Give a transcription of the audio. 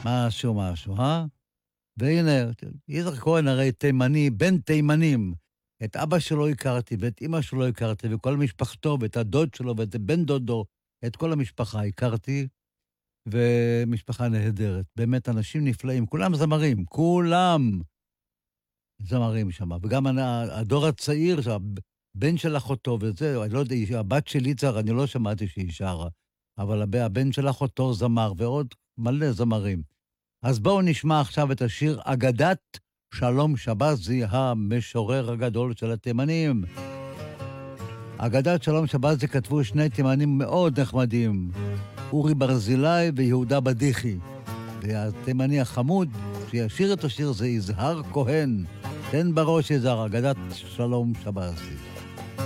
משהו, והנה, יזהר כהן הרי תימני, בן תימנים. את אבא שלו הכרתי, ואת אמא שלו הכרתי, וכל משפחתו, ואת הדוד שלו, ואת בן דודו, את כל המשפחה הכרתי, ומשפחה נהדרת. באמת אנשים נפלאים, כולם זמרים, כולם זמרים שם. וגם הדור הצעיר, הבן של אחותו וזה, אני לא יודע, הבת של יצהר, אני לא שמעתי שהיא שרה, אבל הבן של אחותו זמר, ועוד מלא זמרים. אז בואו נשמע עכשיו את השיר אגדת שלום שבזי, המשורר הגדול של התימנים. אגדת שלום שבזי כתבו שני תימנים מאוד נחמדים, אורי ברזילי ויהודה בדיחי. והתימני החמוד שישיר את השיר זה יזהר כהן. תן בראש יזהר, אגדת שלום שבזי.